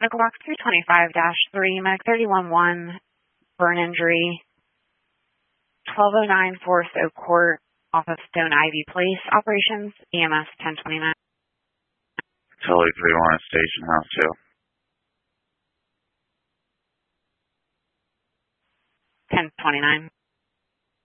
Medical box 325-3, Medic 311, burn injury, 1209 Forest Oak Court, off of Stone Ivy Place, operations, EMS 1029. Tully 31 Station House 2. 1029.